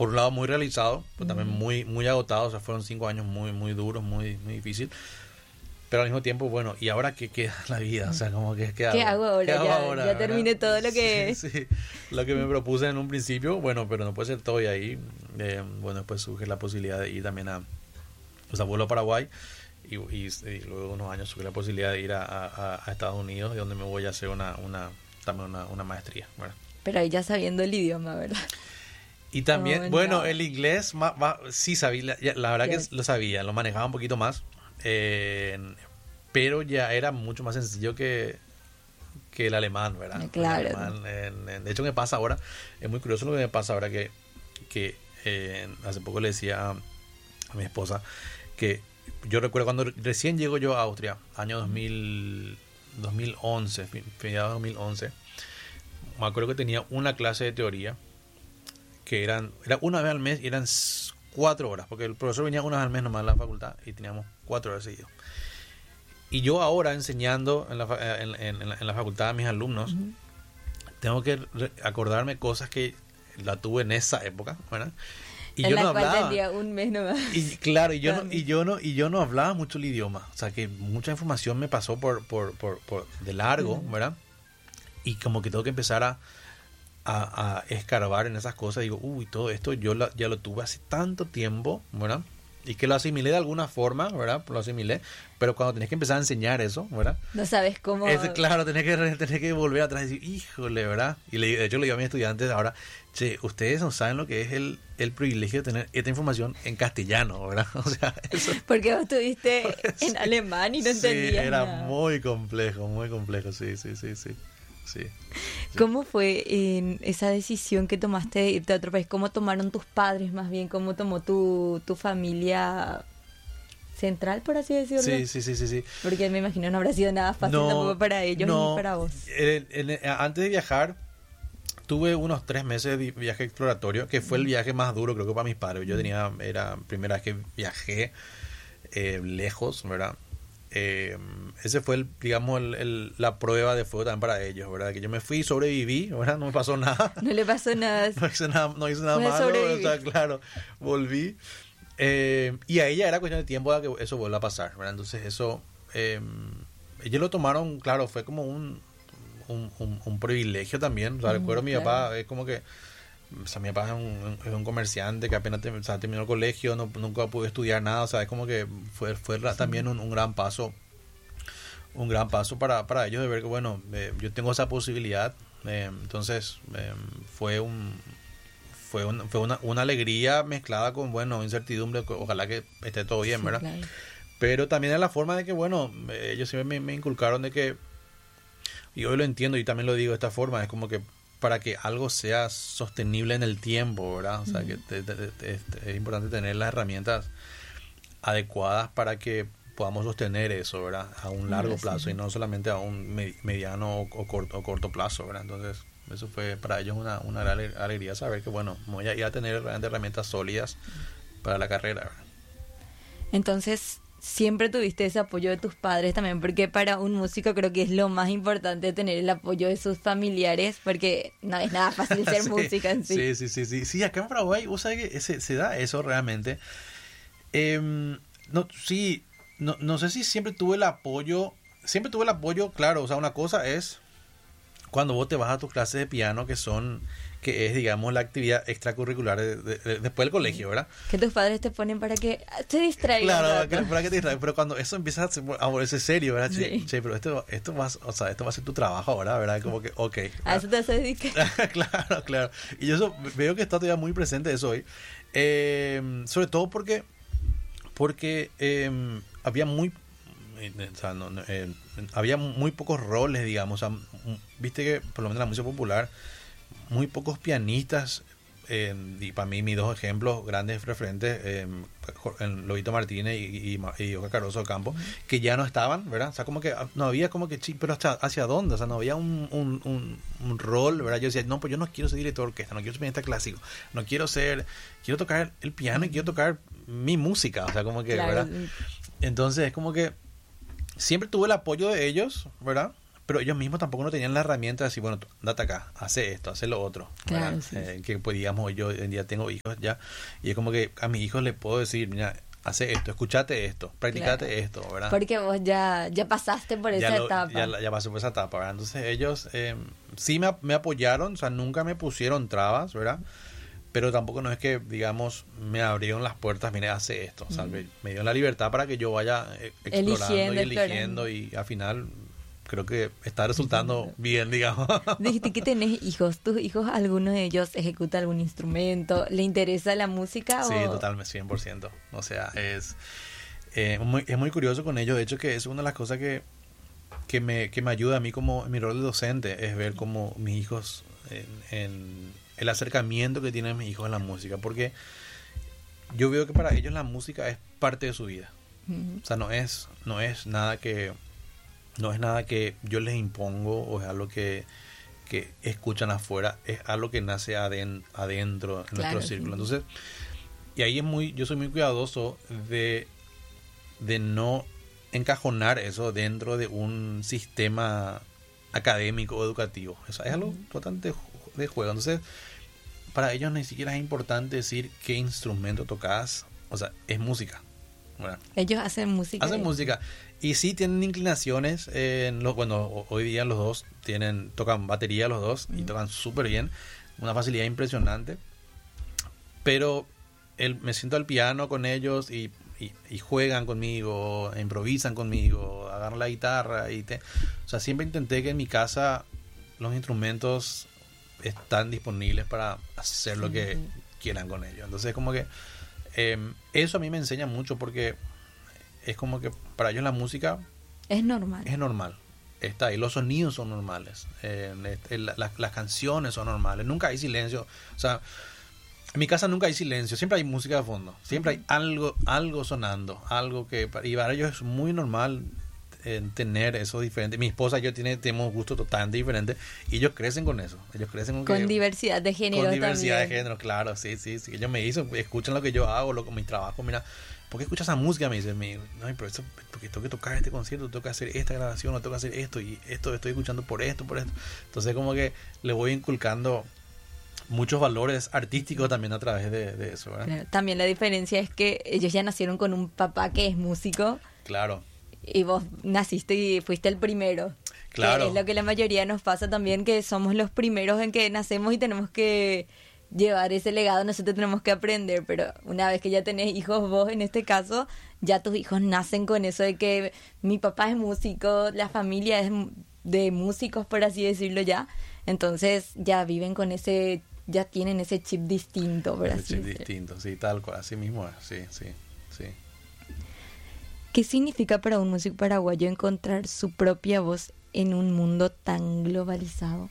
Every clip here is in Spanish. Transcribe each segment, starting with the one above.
por un lado muy realizado, pero también muy, muy agotado. O sea, fueron 5 años muy, muy duros, muy, muy difícil. Pero al mismo tiempo, bueno, ¿y ahora qué queda en la vida? O sea, como que, ¿Qué hago ahora? ¿Qué hago Ya, ahora, ya terminé todo lo que... Sí, sí, lo que me propuse en un principio, bueno, pero no puede ser todo y ahí. Bueno, después surge la posibilidad de ir también o sea, vuelo a Paraguay y luego de unos años surge la posibilidad de ir a Estados Unidos, donde me voy a hacer también una maestría, ¿verdad? Pero ahí ya sabiendo el idioma, ¿verdad? Y también, Oh, bueno, no. el inglés, sí sabía, la verdad que lo sabía, lo manejaba un poquito más, pero ya era mucho más sencillo que el alemán, ¿verdad? Claro. El alemán, de hecho, me pasa ahora, es muy curioso lo que me pasa ahora que hace poco le decía a mi esposa que yo recuerdo cuando recién llego yo a Austria, año 2011, mediados de 2011, me acuerdo que tenía una clase de teoría que era una vez al mes y eran 4 horas, porque el profesor venía una vez al mes nomás a la facultad y teníamos 4 horas seguidas. Y yo ahora enseñando en la facultad a mis alumnos, tengo que acordarme cosas que la tuve en esa época, ¿verdad? Y en yo la no cual hablaba. tendría un mes nomás. Y claro, yo no hablaba mucho el idioma, o sea que mucha información me pasó por de largo, ¿verdad? Y como que tengo que empezar a escarbar en esas cosas. Digo, todo esto ya lo tuve hace tanto tiempo, ¿verdad? Y que lo asimilé de alguna forma, ¿verdad? Lo asimilé, pero cuando tenés que empezar a enseñar eso, ¿verdad? No sabes cómo... Claro, tenés que volver atrás y decir, híjole, ¿verdad? Y de hecho le digo a mis estudiantes ahora, che, ustedes no saben lo que es el privilegio de tener esta información en castellano, ¿verdad? O sea, eso... Porque vos estuviste en alemán y no entendías era nada. muy complejo, sí. Sí. ¿Cómo fue esa decisión que tomaste de irte a otro país? ¿Cómo tomaron tus padres más bien? ¿Cómo tomó tu familia central, por así decirlo? Sí. Porque me imagino no habrá sido nada fácil tampoco para ellos ni para vos. Antes de viajar, tuve unos 3 meses de viaje exploratorio, que fue el viaje más duro creo que para mis padres. Yo era primera vez que viajé lejos, ¿verdad? Ese fue la prueba de fuego también para ellos, ¿verdad? Que yo me fui y sobreviví, ¿verdad? No me pasó nada. No le pasó nada. No hice nada malo, ¿verdad? Claro, volví. Y a ella era cuestión de tiempo de que eso vuelva a pasar, ¿verdad? Entonces eso, ellos lo tomaron, claro, fue como un privilegio también. O sea, recuerdo a mi papá, es como que, o sea, mi papá es un comerciante que apenas terminó el colegio, nunca pudo estudiar nada, o sea, es como que fue también un gran paso para ellos de ver que, bueno, yo tengo esa posibilidad. Entonces fue una alegría mezclada con, bueno, incertidumbre, ojalá que esté todo bien, ¿verdad? Claro. Pero también es la forma de que, bueno, ellos siempre me inculcaron de que, y hoy lo entiendo y también lo digo de esta forma, es como que para que algo sea sostenible en el tiempo, ¿verdad? O sea, que es importante tener las herramientas adecuadas para que podamos sostener eso, ¿verdad? A un largo plazo y no solamente a un mediano o corto plazo, ¿verdad? Entonces, eso fue para ellos una gran alegría saber que, bueno, voy a ir a tener realmente herramientas sólidas para la carrera, ¿verdad? Entonces, siempre tuviste ese apoyo de tus padres también, porque para un músico creo que es lo más importante tener el apoyo de sus familiares, porque no es nada fácil ser música en sí. Sí, acá en Paraguay, vos sabés que se da eso realmente. No sé si siempre tuve el apoyo, claro, o sea, una cosa es cuando vos te vas a tus clases de piano, que es, digamos, la actividad extracurricular después del colegio, ¿verdad? Que tus padres te ponen para que te distraigan. Claro, para que te distraigan. Pero cuando eso empieza a volverse serio, ¿verdad? Sí. Che, pero esto va a ser tu trabajo ahora, ¿verdad? Como que, ok. A eso te vas a dedicar. Claro. Y yo veo que está todavía muy presente eso hoy. Sobre todo porque había había muy pocos roles, digamos. O sea, viste que por lo menos en la música popular muy pocos pianistas, y para mí mis 2 ejemplos grandes referentes, Lobito Martínez y Oscar Caroso Campo, que ya no estaban, ¿verdad? O sea, como que no había como que, pero ¿hacia dónde? O sea, no había un rol, ¿verdad? Yo decía, no, pues yo no quiero ser director de orquesta, no quiero ser pianista clásico, quiero tocar el piano y quiero tocar mi música, o sea, como que, claro. ¿Verdad? Entonces es como que siempre tuve el apoyo de ellos, ¿verdad? pero ellos mismos tampoco no tenían la herramienta de decir, bueno, date acá, hace esto, hace lo otro. Claro, sí. Que pues digamos, yo hoy en día tengo hijos ya, y es como que a mis hijos les puedo decir, mira, hace esto, escúchate esto, practicate esto, ¿verdad? Porque vos ya pasaste por esa etapa. Ya pasé por esa etapa, ¿verdad? Entonces ellos sí me apoyaron, o sea, nunca me pusieron trabas, ¿verdad? Pero tampoco no es que, digamos, me abrieron las puertas, mire, hace esto. O sea, me dio la libertad para que yo vaya explorando y eligiendo, y al final creo que está resultando bien, digamos. Dijiste que tenés hijos. ¿Tus hijos, alguno de ellos ejecuta algún instrumento? ¿Le interesa la música? Sí, totalmente, 100%. O sea, es muy curioso con ellos. De hecho, que es una de las cosas que me ayuda a mí como en mi rol de docente, es ver cómo mis hijos, en el acercamiento que tienen mis hijos a la música, porque yo veo que para ellos la música es parte de su vida. O sea, no es nada que yo les impongo, o es algo que escuchan afuera, es algo que nace adentro en nuestro círculo. Entonces, y ahí yo soy muy cuidadoso de no encajonar eso dentro de un sistema académico o educativo. Eso es algo totalmente de juego. Entonces, para ellos ni siquiera es importante decir qué instrumento tocas, o sea, es música, ¿verdad? Ellos hacen música. Hacen música. Y sí tienen inclinaciones, bueno, hoy día los dos tocan batería los dos, y tocan súper bien, una facilidad impresionante. Pero me siento al piano con ellos y juegan conmigo, improvisan conmigo, agarran la guitarra o sea, siempre intenté que en mi casa los instrumentos están disponibles para hacer lo que quieran con ellos. Entonces como que eso a mí me enseña mucho, porque es como que para ellos la música es normal. Está ahí, los sonidos son normales, las canciones son normales, nunca hay silencio. O sea, en mi casa nunca hay silencio, siempre hay música de fondo, siempre hay algo sonando, y para ellos es muy normal tener eso diferente. Mi esposa y yo tenemos gustos totalmente diferentes, y ellos crecen con eso. Ellos crecen con diversidad de género. Con diversidad también. de género, claro, sí. Ellos me dicen, escuchan lo que yo hago, mi trabajo. Mira, ¿por qué escuchas esa música? Me dicen, no, pero eso, porque tengo que tocar este concierto, tengo que hacer esta grabación, tengo que hacer esto, y esto estoy escuchando por esto. Entonces como que le voy inculcando muchos valores artísticos también a través de eso, ¿verdad? Claro, también la diferencia es que ellos ya nacieron con un papá que es músico. Claro. Y vos naciste y fuiste el primero. Claro. Que es lo que la mayoría nos pasa también, que somos los primeros en que nacemos y tenemos que llevar ese legado, nosotros tenemos que aprender, pero una vez que ya tenés hijos, vos en este caso, ya tus hijos nacen con eso de que mi papá es músico, la familia es de músicos, por así decirlo ya, entonces ya viven con ya tienen ese chip distinto, por así decirlo. Distinto, sí, tal cual, así mismo es, sí. ¿Qué significa para un músico paraguayo encontrar su propia voz en un mundo tan globalizado?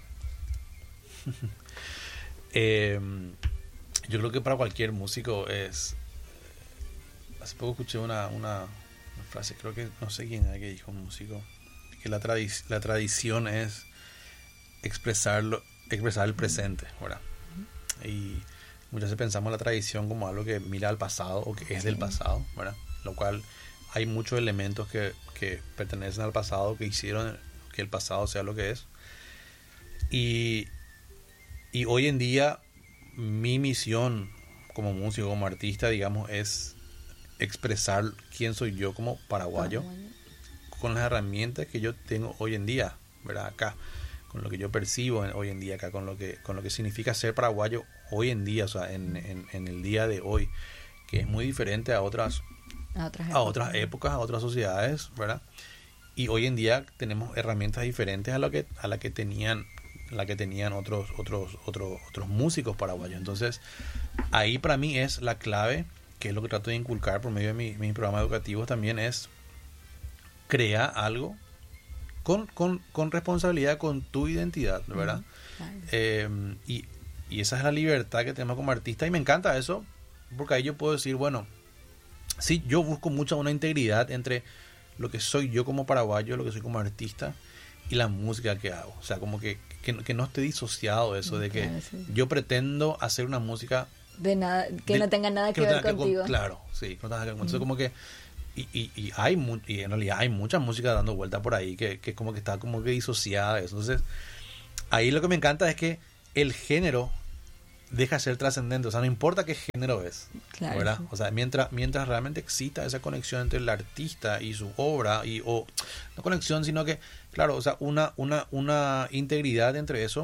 Yo creo que para cualquier músico es... Hace poco escuché una frase, creo que no sé quién era que dijo, un músico, que la tradición es expresar el presente, ¿verdad? Y muchas veces pensamos la tradición como algo que mira al pasado o que es del pasado, ¿verdad? Lo cual hay muchos elementos que pertenecen al pasado, que hicieron que el pasado sea lo que es. Y hoy en día mi misión como músico, como artista, digamos, es expresar quién soy yo como paraguayo con las herramientas que yo tengo hoy en día, ¿verdad? Acá, con lo que yo percibo hoy en día acá, con lo que significa ser paraguayo hoy en día, o sea, en el día de hoy, que es muy diferente a otras épocas, a otras sociedades, ¿verdad? Y hoy en día tenemos herramientas diferentes a la que tenían otros músicos paraguayos. Entonces, ahí para mí es la clave, que es lo que trato de inculcar por medio de mis programas educativos también, es crear algo con responsabilidad, con tu identidad, ¿verdad? Claro. Y esa es la libertad que tenemos como artistas, y me encanta eso, porque ahí yo puedo decir, bueno, sí, yo busco mucho una integridad entre lo que soy yo como paraguayo, lo que soy como artista, y la música que hago. O sea, como que no esté disociado eso, de que yo pretendo hacer una música de nada, que no tenga nada que ver contigo. Claro, sí, no tenga que ver. Entonces como que y en realidad hay mucha música dando vuelta por ahí que es como que está como que disociada de eso. Entonces, ahí lo que me encanta es que el género deja de ser trascendente, o sea, no importa qué género es, Claro, ¿verdad? sí. O sea, mientras realmente exista esa conexión entre el artista y su obra, o no conexión, sino que, claro, o sea, una integridad entre eso,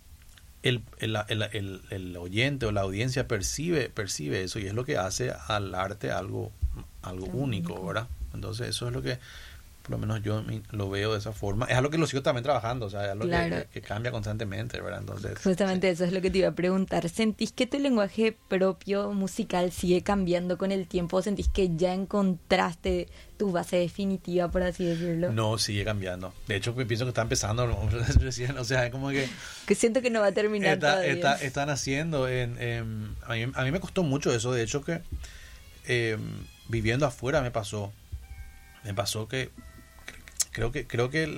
el oyente o la audiencia percibe eso, y es lo que hace al arte algo único, ¿verdad? Entonces, eso es lo que por lo menos yo lo veo de esa forma. Es algo que lo sigo también trabajando, o sea, es algo Claro. que cambia constantemente, ¿verdad? Entonces, Justamente sí. eso es lo que te iba a preguntar. ¿Sentís que tu lenguaje propio musical sigue cambiando con el tiempo? ¿O sentís que ya encontraste tu base definitiva, por así decirlo? No, sigue cambiando. De hecho, pienso que está empezando recién, o sea, es como que Que siento que no va a terminar todavía. están haciendo. A mí me costó mucho eso, de hecho que viviendo afuera me pasó que creo que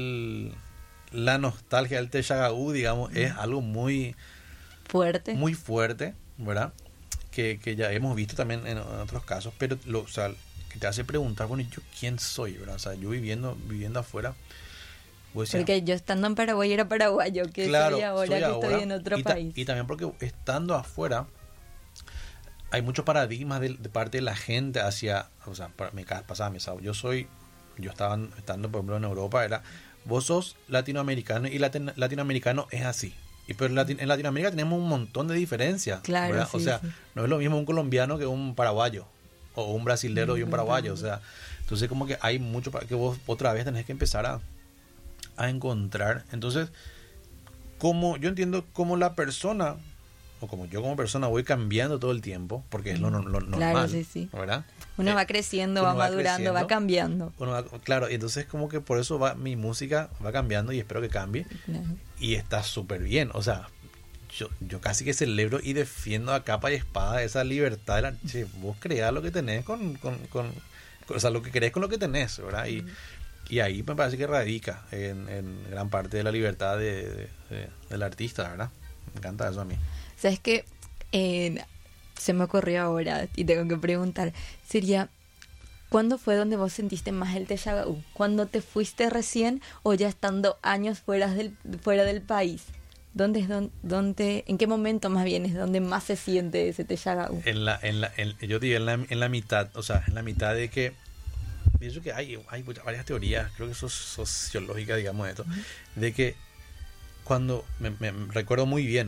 la nostalgia del Texagaú, digamos, es algo muy Fuerte. muy fuerte, ¿verdad? Que ya hemos visto también en otros casos, pero o sea, que te hace preguntar, bueno, ¿yo quién soy, verdad? O sea, yo viviendo afuera, vos decías, Porque yo estando en Paraguay era paraguayo, que claro, soy ahora que estoy en otro país. y también porque estando afuera hay muchos paradigmas de parte de la gente hacia, o sea, pasaba mi sábado. Yo estaba estando, por ejemplo, en Europa, vos sos latinoamericano y latinoamericano es así. Pero en Latinoamérica tenemos un montón de diferencias, Claro, ¿verdad? sí, O sea, sí. no es lo mismo un colombiano que un paraguayo, o un brasilero y un paraguayo, o sea, entonces como que hay mucho para que vos otra vez tenés que empezar a encontrar. Entonces, como yo entiendo como la persona, o como yo como persona voy cambiando todo el tiempo, porque es lo normal, Claro, sí, sí. ¿verdad? Uno va creciendo, uno va va madurando, va creciendo. cambiando. Claro, y entonces como que por eso mi música va cambiando y espero que cambie, Claro. y está súper bien, o sea, yo casi que celebro y defiendo a capa y espada esa libertad de che, vos creás lo que tenés o sea, lo que querés con lo que tenés, ¿verdad? Y ahí me parece que radica en gran parte de la libertad del artista, ¿verdad? Me encanta eso a mí. ¿Sabes qué? Se me ocurrió ahora y tengo que preguntar. Sería, ¿cuándo fue donde vos sentiste más el déjà vu? ¿Cuándo te fuiste recién o ya estando años fuera del país? ¿En qué momento más bien es donde más se siente ese déjà vu? Yo diría en la mitad, o sea, en la mitad de que pienso que hay varias teorías, creo que son sociológicas, digamos, esto, de que cuando me recuerdo muy bien,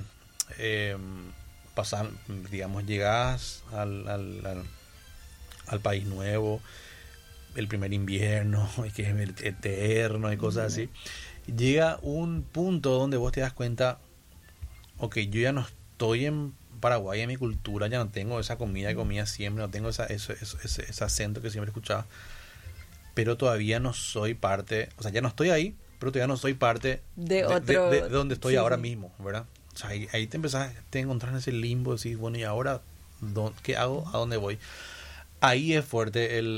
digamos, llegas al país nuevo, el primer invierno, que es eterno y cosas así, llega un punto donde vos te das cuenta, ok, yo ya no estoy en Paraguay, en mi cultura, ya no tengo esa comida que comía siempre, no tengo ese acento que siempre escuchaba, pero todavía no soy parte, o sea, ya no estoy ahí, pero todavía no soy parte de donde estoy ahora mismo, ¿verdad? O sea, ahí te encontrás en ese limbo, decís, bueno, ¿y ahora qué hago? ¿A dónde voy? Ahí es fuerte el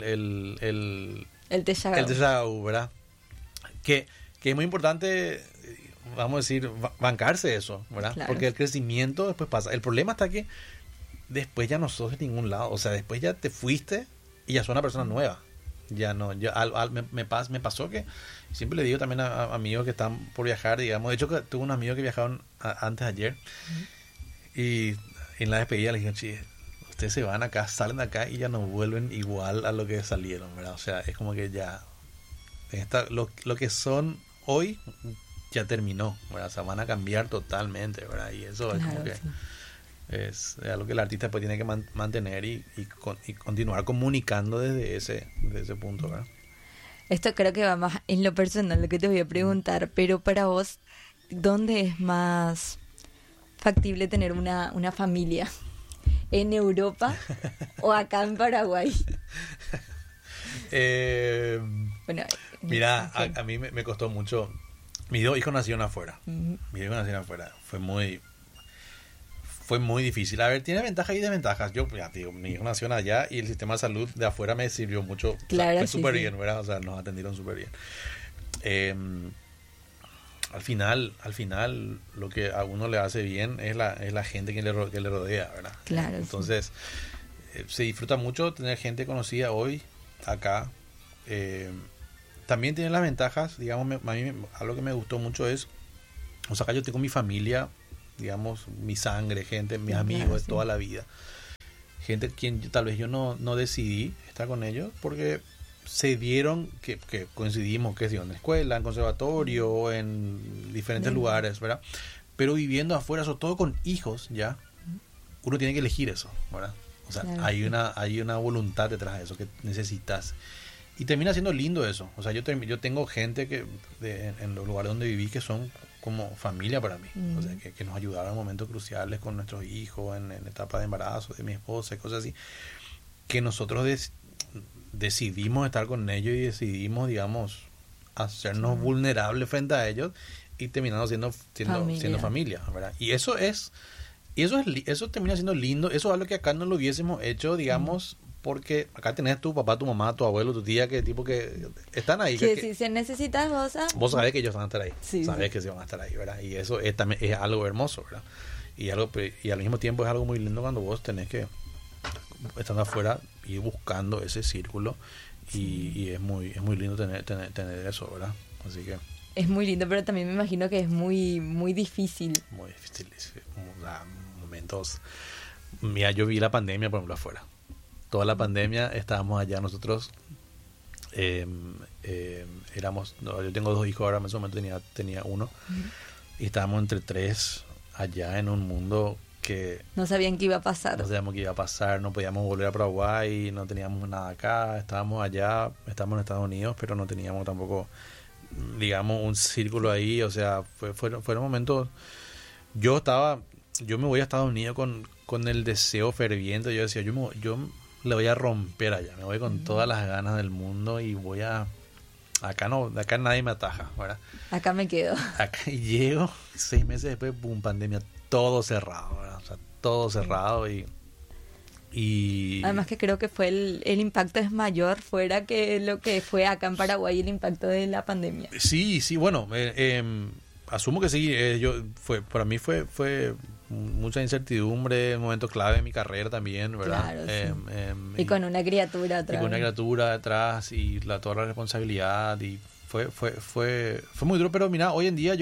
déjà vu, ¿verdad? Que es muy importante, vamos a decir, bancarse eso, ¿verdad? Claro. Porque el crecimiento después pasa. El problema está que después ya no sos de ningún lado, o sea, después ya te fuiste y ya sos una persona nueva. Ya no, me pasó que siempre le digo también a amigos que están por viajar, digamos, de hecho que tuve unos amigos que viajaron antes de ayer, y en la despedida les dije, che, ustedes se van acá, salen de acá y ya no vuelven igual a lo que salieron, ¿verdad? O sea, es como que ya lo que son hoy ya terminó, ¿verdad? O sea, van a cambiar totalmente, ¿verdad? Y eso es como que sí. es algo que el artista pues tiene que mantener y continuar comunicando desde ese punto, ¿verdad? Esto creo que va más en lo personal, lo que te voy a preguntar, pero para vos, ¿dónde es más factible tener una familia? ¿En Europa o acá en Paraguay? Bueno, Mira, a mí me costó mucho. Mis dos hijos nacieron afuera. Fue muy difícil. A ver, tiene ventajas y desventajas. Yo, ya digo, mi hijo nació allá y el sistema de salud de afuera me sirvió mucho. Claro, o sea, fue sí, súper sí. bien, ¿verdad? O sea, nos atendieron súper bien. Al final, lo que a uno le hace bien es la gente que le rodea, ¿verdad? Claro, Entonces, se disfruta mucho tener gente conocida hoy acá. También tiene las ventajas, digamos, a mí algo que me gustó mucho es, o sea, acá yo tengo mi familia, digamos, mi sangre, gente, mis amigos de toda la vida. Gente quien tal vez yo no decidí estar con ellos porque se dieron que coincidimos, que en la escuela, en conservatorio, en diferentes lugares, ¿verdad? Pero viviendo afuera, sobre todo con hijos, ya, uno tiene que elegir eso, ¿verdad? O sea, hay una voluntad detrás de eso que necesitas. Y termina siendo lindo eso. O sea, yo tengo gente que en los lugares donde viví que son como familia para mí. O sea, que nos ayudaron en momentos cruciales con nuestros hijos, en etapa de embarazo de mi esposa y cosas así. Que nosotros decidimos estar con ellos y decidimos, digamos, hacernos vulnerables frente a ellos y terminando siendo familia, ¿verdad? Y eso termina siendo lindo. Eso es algo que acá no lo hubiésemos hecho, digamos, porque acá tenés tu papá, tu mamá, tu abuelo, tu tía, que están ahí. Que si se necesitas vos sabés que ellos van a estar ahí. Sí, sabés que se van a estar ahí, ¿verdad? Y eso también es algo hermoso, ¿verdad? Y al mismo tiempo es algo muy lindo cuando vos tenés que, estando afuera, ir buscando ese círculo. Y es muy lindo tener eso, ¿verdad? Así que es muy lindo, pero también me imagino que es muy muy difícil. Muy difícil. Momentos. Mira, yo vi la pandemia, por ejemplo, afuera. Toda la pandemia estábamos allá nosotros. Yo tengo 2 hijos ahora, en ese momento tenía uno. Y estábamos entre 3 allá en un mundo que no sabían qué iba a pasar. No sabíamos qué iba a pasar, no podíamos volver a Paraguay, no teníamos nada acá, estábamos allá, estábamos en Estados Unidos, pero no teníamos tampoco, digamos, un círculo ahí. O sea, fueron momentos. Yo me voy a Estados Unidos con el deseo ferviente. Yo decía, yo le voy a romper allá, me voy con todas las ganas del mundo y voy a... Acá nadie me ataja, ¿verdad? Acá me quedo. Acá llego, 6 meses después, boom, pandemia, todo cerrado, ¿verdad? O sea, todo cerrado y además que creo que fue el impacto es mayor fuera que lo que fue acá en Paraguay, el impacto de la pandemia. Sí, bueno, asumo que sí. Para mí fue mucha incertidumbre, un momento clave en mi carrera también, ¿verdad? Claro, sí. Y con una criatura atrás. Y con una criatura detrás y toda la responsabilidad, y fue muy duro. Pero mira, hoy en día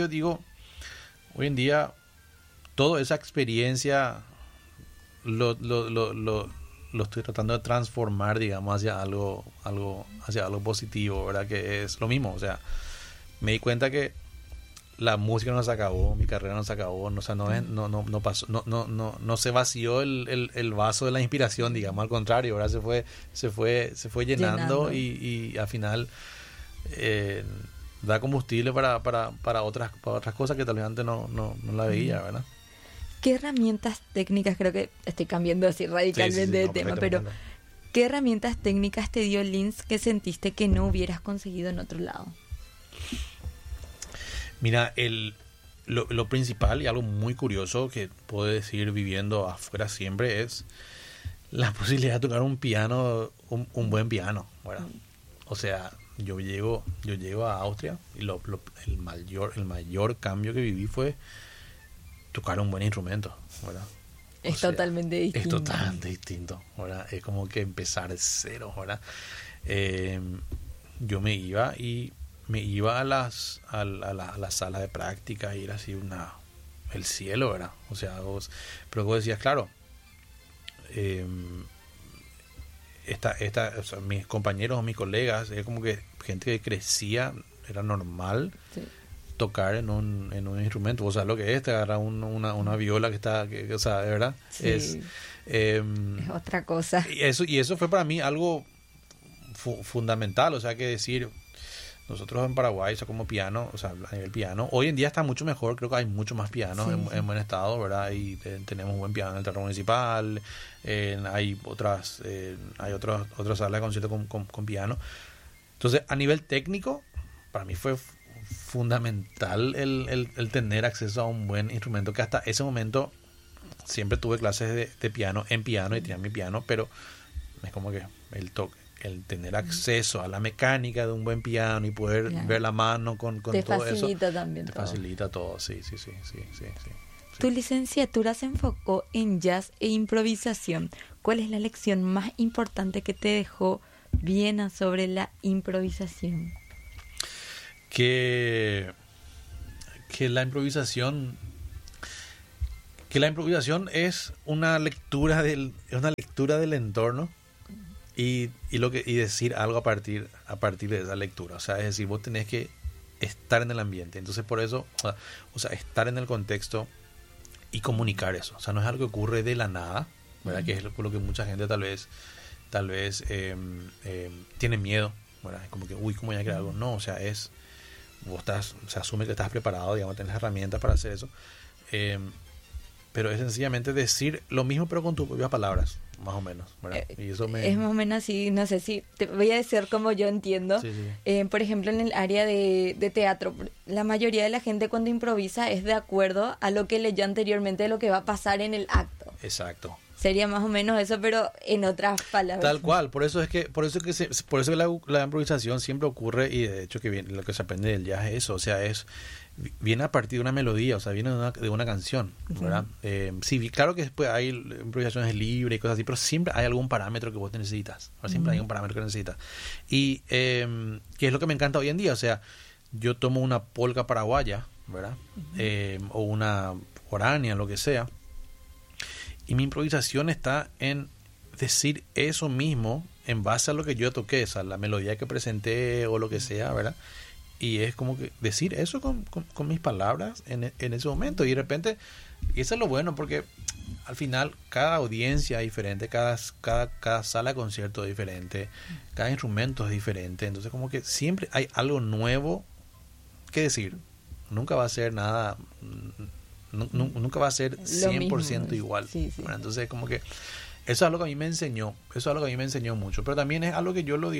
toda esa experiencia lo estoy tratando de transformar, digamos, hacia algo positivo, ¿verdad? Que es lo mismo. O sea, me di cuenta que la música no se acabó, mi carrera no se acabó, o sea, no pasó, no se vació el vaso de la inspiración, digamos, al contrario, ¿verdad? Se fue llenando. Y al final da combustible para otras cosas que tal vez antes no la veía, ¿verdad? ¿Qué herramientas técnicas, creo que estoy cambiando así radicalmente de tema, pero qué herramientas técnicas te dio Linz que sentiste que no hubieras conseguido en otro lado? Mira, lo principal y algo muy curioso que puedo decir viviendo afuera siempre es la posibilidad de tocar un piano, un buen piano, ¿verdad? O sea, yo llego a Austria y el mayor cambio que viví fue tocar un buen instrumento, ¿verdad? Es totalmente distinto, ¿verdad? Es como que empezar de cero, ¿verdad? Yo me iba a las salas de práctica y era así el cielo, ¿verdad? O sea, pero vos decías, claro, o sea, mis compañeros o mis colegas, es como que gente que crecía, era normal tocar en un instrumento. Vos sabés lo que es, te agarra una viola o sea, de verdad, sí. Es otra cosa. Y eso fue para mí algo fundamental. O sea, que decir, nosotros en Paraguay, o sea, como piano, o sea, a nivel piano, hoy en día está mucho mejor, creo que hay mucho más pianos en buen estado, ¿verdad? Y tenemos buen piano en el Teatro Municipal, hay otras salas de concierto con piano. Entonces, a nivel técnico, para mí fue fundamental el tener acceso a un buen instrumento, que hasta ese momento siempre tuve clases de piano y tenía mi piano, pero es como que el tener acceso a la mecánica de un buen piano y poder ver la mano con todo eso. Te facilita también todo. Te facilita todo, sí. Tu licenciatura se enfocó en jazz e improvisación. ¿Cuál es la lección más importante que te dejó Viena sobre la improvisación? Que la improvisación es una lectura del entorno y decir algo a partir de esa lectura. O sea, es decir, vos tenés que estar en el ambiente. Entonces, por eso, o sea, estar en el contexto y comunicar eso. O sea, no es algo que ocurre de la nada, ¿verdad? Que es lo que mucha gente tal vez tiene miedo, ¿verdad? Es como que, ¿cómo voy a crear algo? No, o sea, se asume que estás preparado, digamos, tienes herramientas para hacer eso. Pero es sencillamente decir lo mismo, pero con tus propias palabras, más o menos, ¿verdad? Y eso es más o menos así, no sé si te voy a decir como yo entiendo. Sí, sí. Por ejemplo, en el área de teatro, la mayoría de la gente cuando improvisa es de acuerdo a lo que leyó anteriormente de lo que va a pasar en el acto. Exacto. Sería más o menos eso, pero en otras palabras. Tal cual, por eso que la improvisación siempre ocurre, y de hecho lo que se aprende del jazz es eso, o sea, viene a partir de una melodía, o sea, viene de una canción, ¿verdad? Sí, claro que después hay improvisaciones libres y cosas así, pero siempre hay algún parámetro que vos necesitas, siempre hay un parámetro que necesitas. Y que es lo que me encanta hoy en día, o sea, yo tomo una polca paraguaya, ¿verdad? O una foránea, lo que sea, y mi improvisación está en decir eso mismo en base a lo que yo toqué, o sea, la melodía que presenté o lo que sea, ¿verdad? Y es como que decir eso con mis palabras en ese momento. Y de repente, y eso es lo bueno, porque al final cada audiencia es diferente, cada sala de concierto es diferente, cada instrumento es diferente. Entonces como que siempre hay algo nuevo que decir. Nunca va a ser nada... nunca va a ser 100% igual. Sí, sí. Bueno, entonces como que eso es algo que a mí me enseñó, mucho, pero también es algo que yo lo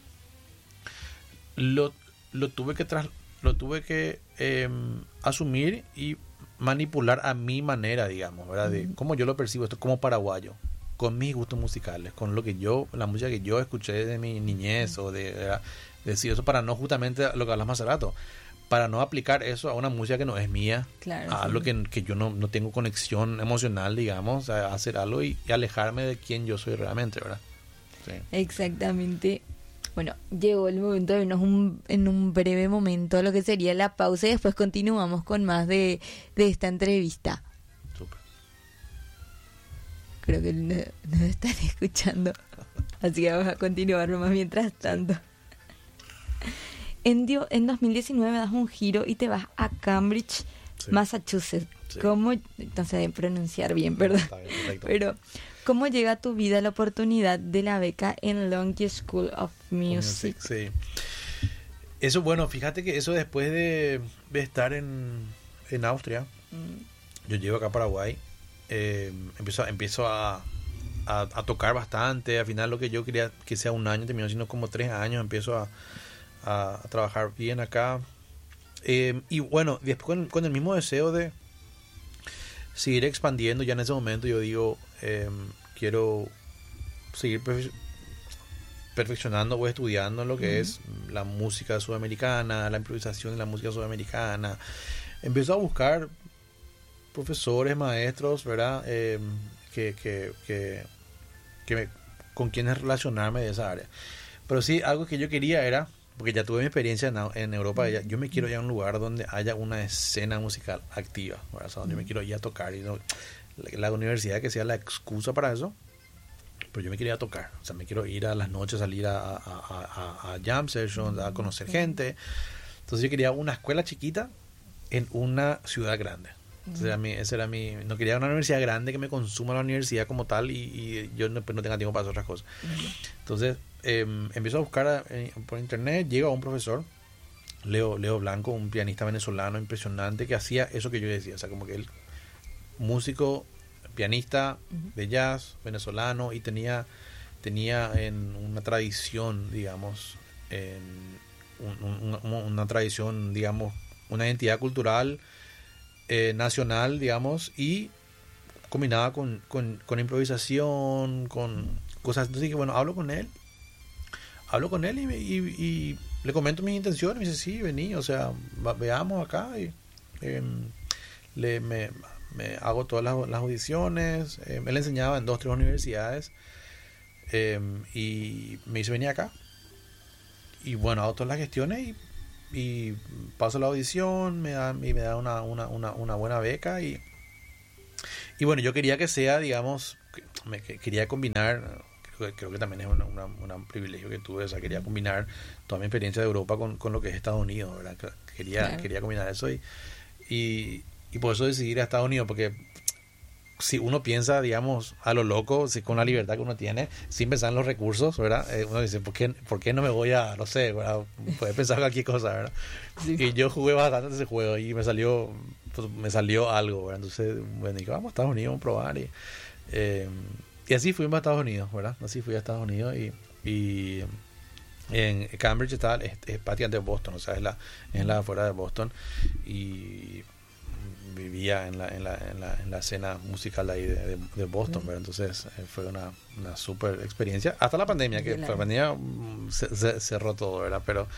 tuve que asumir y manipular a mi manera, digamos, ¿verdad? De cómo yo lo percibo esto como paraguayo, con mis gustos musicales, con la música que yo escuché desde mi niñez, o decir eso para no, justamente lo que hablas más hace rato, para no aplicar eso a una música que no es mía, claro, a algo que yo no tengo conexión emocional, digamos, a hacer algo y alejarme de quien yo soy realmente, ¿verdad? Sí. Exactamente. Bueno, llegó el momento de irnos en un breve momento a lo que sería la pausa y después continuamos con más de esta entrevista. Súper. Creo que nos están escuchando, así que vamos a continuar nomás mientras tanto. En 2019 das un giro y te vas a Cambridge, sí, Massachusetts. Sí. ¿Cómo? No sé pronunciar bien, perdón. Está bien, perfecto. Pero, ¿cómo llega a tu vida la oportunidad de la beca en Longy School of Music? Sí. Eso, bueno, fíjate que eso después de estar en Austria, yo llego acá a Paraguay, empiezo a tocar bastante. Al final lo que yo quería que sea un año terminó siendo como 3 años. Empiezo a trabajar bien acá, y bueno, después con el mismo deseo de seguir expandiendo. Ya en ese momento yo digo, quiero seguir perfeccionando o estudiando en lo que es la música sudamericana, la improvisación de la música sudamericana. Empiezo a buscar profesores, maestros, ¿verdad? Con quienes relacionarme de esa área. Pero sí, algo que yo quería era, porque ya tuve mi experiencia en Europa, yo me quiero ir a un lugar donde haya una escena musical activa, ¿verdad? O sea, donde me quiero ir a tocar, y no, la universidad que sea la excusa para eso, pero yo me quería tocar. O sea, me quiero ir a las noches, salir a jam sessions, a conocer gente. Entonces yo quería una escuela chiquita en una ciudad grande. Ese era mi, no quería una universidad grande que me consuma la universidad como tal, y yo no tenga tiempo para hacer otras cosas. Entonces empiezo a buscar por internet, llego a un profesor, Leo Blanco, un pianista venezolano impresionante, que hacía eso que yo decía. O sea, como que él, músico, pianista de jazz venezolano, y tenía en una tradición, digamos, una tradición, digamos, una identidad cultural nacional, digamos, y combinada con improvisación, con cosas. Entonces dije, bueno, hablo con él y le comento mis intenciones. Me dice, sí, vení, o sea, veamos acá, y me hago todas las audiciones. Él enseñaba en 2-3 universidades, Y me hizo venir acá. Y bueno, hago todas las gestiones y paso la audición, me da una buena beca y bueno, yo quería que sea, digamos, quería combinar, creo que también es un privilegio que tuve, o sea, quería combinar toda mi experiencia de Europa con lo que es Estados Unidos, ¿verdad? Quería combinar eso y por eso decidí ir a Estados Unidos, porque si uno piensa, digamos, a lo loco, si con la libertad que uno tiene, sin pensar en los recursos, ¿verdad? Uno dice, ¿por qué no me voy a, no sé, ¿verdad? Puede pensar cualquier cosa, ¿verdad? Sí. Y yo jugué bastante ese juego y me salió algo, ¿verdad? Entonces, bueno, dije, vamos a Estados Unidos, vamos a probar. Y así fuimos a Estados Unidos, ¿verdad? Así fui a Estados Unidos y en Cambridge está, es prácticamente Boston, o sea, es la afuera de Boston y vivía en la escena musical de ahí de Boston, ¿verdad? Entonces fue una super experiencia hasta la pandemia, que la pandemia se cerró todo, ¿verdad?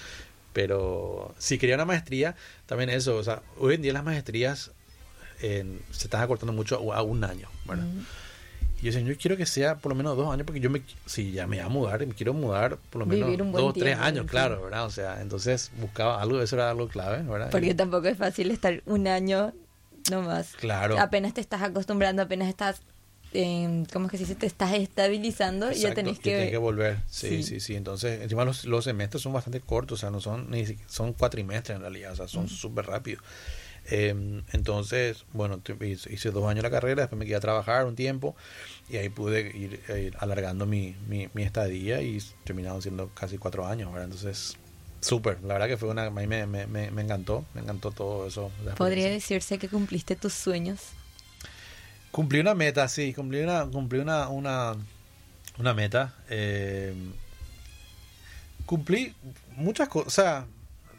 Pero si quería una maestría, también eso, o sea, hoy en día las maestrías se están acortando mucho a un año, ¿verdad? Y yo decía, yo quiero que sea por lo menos 2 años, porque si ya me voy a mudar, me quiero mudar por lo menos 2 o 3 años, claro, ¿verdad? O sea, entonces buscaba algo, eso era algo clave, ¿verdad? Porque tampoco es fácil estar un año nomás. Claro. Apenas te estás acostumbrando, apenas estás, ¿cómo es que se dice? Te estás estabilizando. Exacto, y ya tenés que volver. Sí. Entonces, encima los semestres son bastante cortos, o sea, no son son cuatrimestres en realidad, o sea, son súper rápidos. Entonces, bueno, hice 2 años la carrera, después me quedé a trabajar un tiempo y ahí pude ir alargando mi estadía y terminaron siendo casi 4 años, ¿verdad? Entonces, súper, la verdad que fue a mí me encantó todo eso. ¿Podría decirse que cumpliste tus sueños? Cumplí una meta, sí, cumplí una meta. Cumplí muchas cosas, o sea,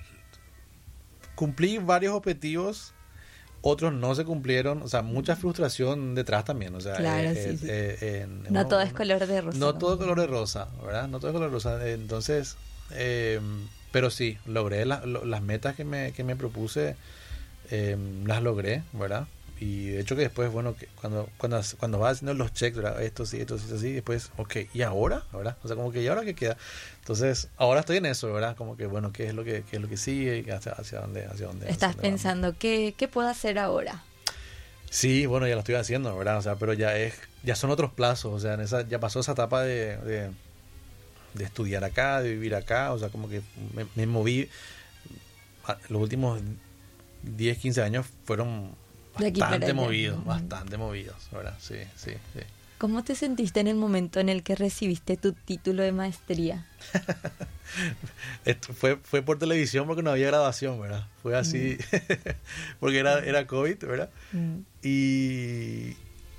cumplí varios objetivos, otros no se cumplieron, o sea, mucha frustración detrás también, o sea, claro, no todo es color de rosa. No todo es color de rosa, ¿verdad? No todo es color de rosa, entonces, pero sí, logré las metas que me propuse, las logré, ¿verdad? Y de hecho que después, bueno, que cuando vas haciendo los checks, ¿verdad? Esto sí, después, ok, ¿y ahora? ¿Verdad? O sea, como que ¿y ahora qué queda? Entonces, ahora estoy en eso, ¿verdad? Como que, bueno, ¿qué es lo que sigue? Y hacia dónde estás pensando, ¿qué puedo hacer ahora? Sí, bueno, ya lo estoy haciendo, ¿verdad? O sea, pero ya son otros plazos, o sea, ya pasó esa etapa de estudiar acá, de vivir acá, o sea, como que me moví, los últimos 10, 15 años fueron bastante movidos, ¿verdad? Sí. ¿Cómo te sentiste en el momento en el que recibiste tu título de maestría? fue por televisión porque no había grabación, ¿verdad? Fue así, porque era COVID, ¿verdad? Y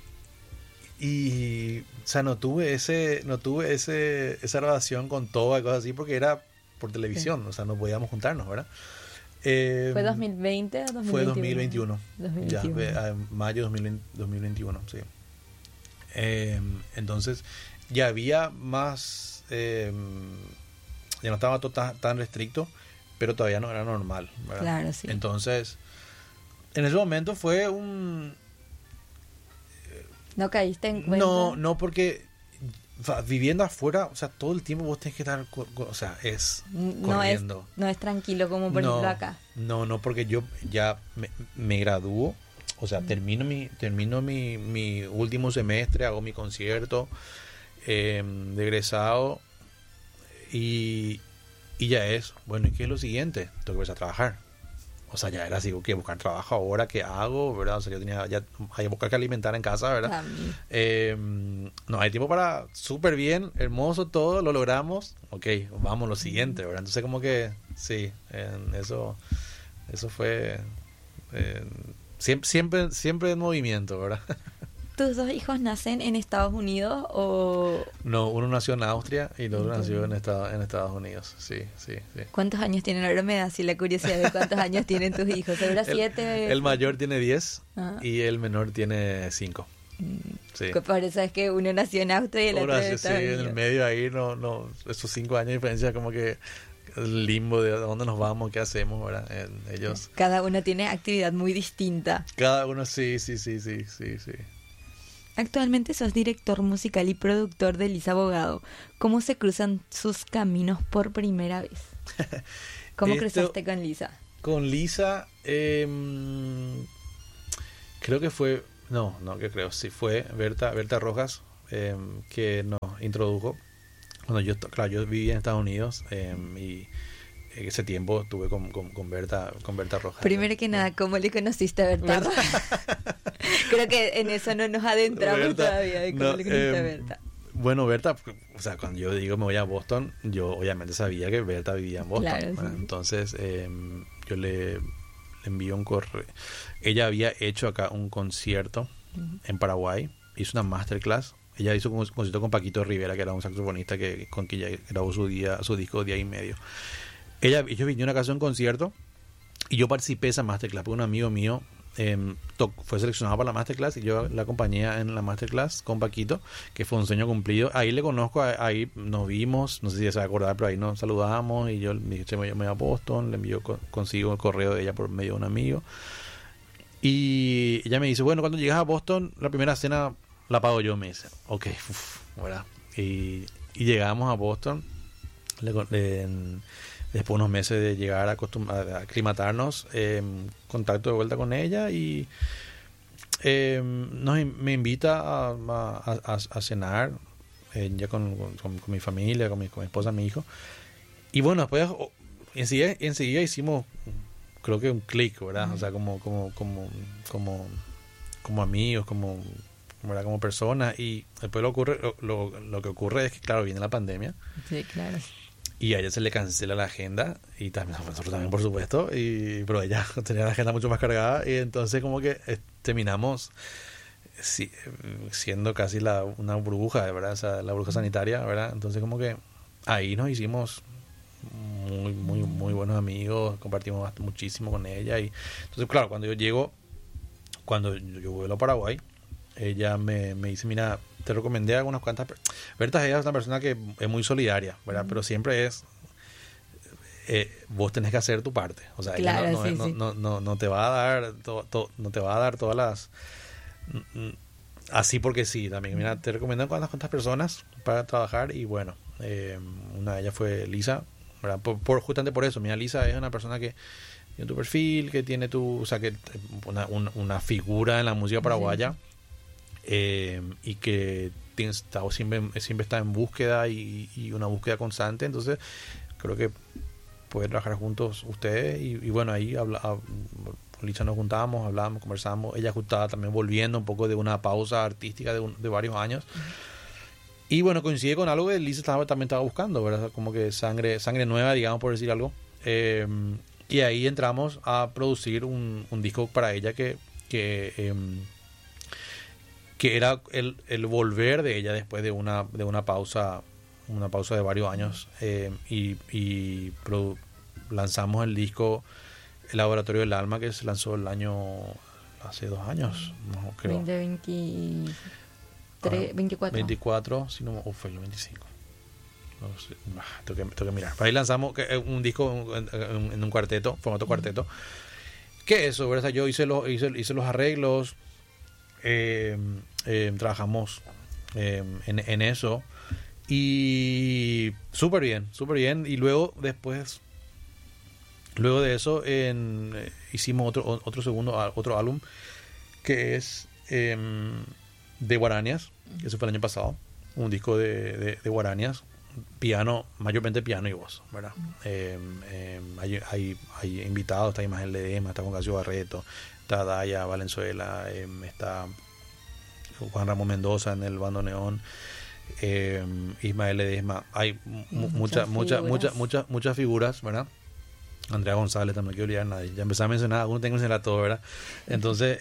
o sea, no tuve esa grabación con todo y cosas así porque era por televisión, o sea, no podíamos juntarnos, ¿verdad? ¿Fue 2020 o 2021? Fue 2021. Ya, mayo 2021, sí. Entonces ya había más, ya no estaba todo tan restricto, pero todavía no era normal, ¿verdad? Claro, sí. Entonces, en ese momento fue ¿No caíste en cuenta? No, porque viviendo afuera, o sea, todo el tiempo vos tenés que estar, o sea, corriendo. No es tranquilo como por ejemplo acá. No, porque yo ya me gradúo, o sea, termino mi último semestre, hago mi concierto de egresado y ya es, bueno, ¿y qué es lo siguiente? Tengo que empezar a trabajar. O sea, ya era así, que buscar trabajo ahora, ¿qué hago? ¿Verdad? O sea, yo tenía ya hay que buscar que alimentar en casa, ¿verdad? No, hay tiempo para súper bien, hermoso todo, lo logramos. Ok, vamos lo siguiente, ¿verdad? Entonces como que, sí, eso fue siempre en movimiento, ¿verdad? ¿Tus 2 hijos nacen en Estados Unidos o...? No, uno nació en Austria y el otro nació en Estados Unidos, sí. ¿Cuántos años tienen? Ahora me da así la curiosidad de cuántos años tienen tus hijos. ¿Seguro 7? El mayor tiene 10 y el menor tiene 5. Sí. Por eso es que uno nació en Austria y el otro en Estados Unidos. En el medio ahí, no, esos 5 años de diferencia como que el limbo de dónde nos vamos, qué hacemos, ¿verdad? Ellos... Cada uno tiene actividad muy distinta. Cada uno, sí. Actualmente sos director musical y productor de Lisa Bogado. ¿Cómo se cruzan sus caminos por primera vez? ¿Cómo cruzaste con Lisa? Con Lisa, creo que fue... Sí, fue Berta Rojas, que nos introdujo. Cuando yo vivía en Estados Unidos, y en ese tiempo estuve con Berta Rojas. Primero que nada, ¿cómo le conociste a Berta Rojas? Creo que en eso no nos adentramos todavía de cómo le conociste a Berta. Bueno, Berta, o sea, cuando yo digo me voy a Boston, yo obviamente sabía que Berta vivía en Boston. Claro, Bueno, sí. entonces yo le envié un correo. Ella había hecho acá un concierto en Paraguay, hizo una masterclass. Ella hizo un concierto con Paquito Rivera, que era un saxofonista con quien ella grabó su disco Día y Medio. Ellos vinieron acá a hacer un concierto y yo participé de esa masterclass porque un amigo mío fue seleccionado para la masterclass y yo la acompañé en la masterclass con Paquito, que fue un sueño cumplido. Ahí le conozco, ahí nos vimos, no sé si se va a acordar, pero ahí nos saludamos y yo le dije, me voy a Boston, le envío consigo el correo de ella por medio de un amigo. Y ella me dice, bueno, cuando llegas a Boston, la primera cena la pago yo, me dice. Ok, ¿verdad? Y llegamos a Boston, después de unos meses de llegar a aclimatarnos, contacto de vuelta con ella y me invita a cenar ya con mi familia, con mi esposa, mi hijo. Y bueno, después enseguida hicimos, creo que un clic, ¿verdad? O sea, como amigos, ¿verdad? Como personas. Y después lo que ocurre es que, claro, viene la pandemia. Sí, claro. Y a ella se le cancela la agenda, y también a nosotros también, por supuesto, pero ella tenía la agenda mucho más cargada, y entonces como que terminamos siendo casi una burbuja, ¿verdad? O sea, la burbuja sanitaria, ¿verdad? Entonces como que ahí nos hicimos muy, muy, muy buenos amigos, compartimos muchísimo con ella, y entonces, claro, cuando yo vuelo a Paraguay, ella me dice, mira, te recomendé a unas cuantas. Berta es una persona que es muy solidaria, ¿verdad? Pero siempre vos tenés que hacer tu parte. O sea, claro, ella no te va a dar no te va a dar todas las así porque sí. También, mira, te recomiendo a unas cuantas personas para trabajar, y bueno, una de ellas fue Lisa, ¿verdad? Justamente por eso. Mira, Lisa es una persona que tiene tu perfil, que tiene o sea, que una figura en la música paraguaya. Sí. Y que siempre está en búsqueda y una búsqueda constante. Entonces creo que poder trabajar juntos ustedes y bueno, ahí con Lisa nos juntábamos, hablábamos, conversábamos. Ella estaba también volviendo un poco de una pausa artística de varios años. Y bueno, coincide con algo que Lisa también estaba buscando, ¿verdad? Como que sangre nueva, digamos, por decir algo. Y ahí entramos a producir un disco para ella que era el volver de ella después de una pausa de varios años, y lanzamos el disco El Laboratorio del Alma, que se lanzó hace 2 años, no creo. 24, si no, o fue el 25. No sé, tengo que mirar. Ahí lanzamos un disco en un cuarteto, formato cuarteto. ¿Qué es eso? ¿Verdad? Yo hice los arreglos. Trabajamos en eso y súper bien. Y luego de eso hicimos otro álbum que es de guaranías, que eso fue el año pasado, un disco de guaranías, mayormente piano y voz, ¿verdad? Hay invitados, está Imagen Ledesma, está Juan Casio Barreto, está Daya Valenzuela, está Juan Ramón Mendoza en el bandoneón, Ismael Ledesma. Hay muchas figuras, ¿verdad? Andrea González, también no quiero olvidar a nadie. Ya empecé a mencionar, algunos tengo que mencionar todo, ¿verdad? Entonces,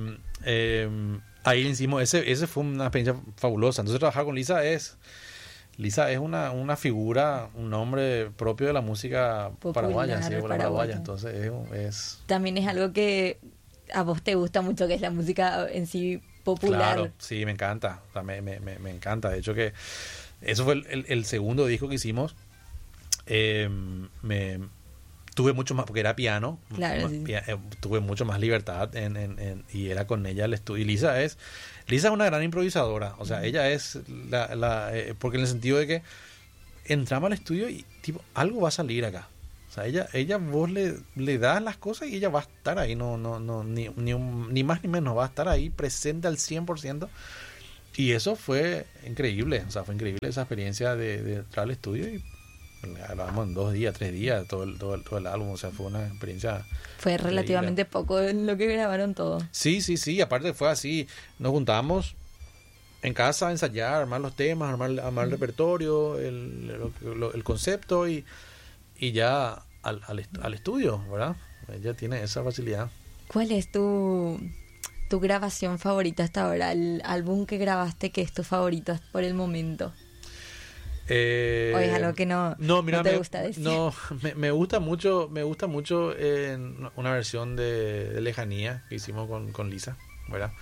ahí hicimos, ese fue una experiencia fabulosa. Entonces, trabajar con Lisa es una figura, un nombre propio de la música paraguaya, sí, paraguaya. Entonces también es algo que a vos te gusta mucho, que es la música en sí popular. Claro, sí, me encanta. O sea, me encanta. De hecho, que eso fue el segundo disco que hicimos. tuve mucho más, porque era piano, Claro, sí. tuve mucho más libertad y era con ella el estudio. Y Lisa es una gran improvisadora, o sea, ella es porque en el sentido de que entramos al estudio y tipo, algo va a salir acá. O sea, ella vos le das las cosas y ella va a estar ahí, ni más ni menos, va a estar ahí presente al 100%. Y eso fue increíble, o sea, fue increíble esa experiencia de entrar al estudio y grabamos en 2 días, 3 días todo el álbum, o sea, fue una experiencia Fue increíble. relativamente poco en lo que grabaron todo. Sí, aparte fue así, nos juntábamos en casa a ensayar, armar los temas, armar el repertorio, el concepto y ya al estudio, ¿verdad? Ella tiene esa facilidad. ¿Cuál es tu grabación favorita hasta ahora? El álbum que grabaste que es tu favorito por el momento. ¿O es algo que no te gusta decir? No, me gusta mucho una versión de Lejanía que hicimos con Lisa, ¿verdad?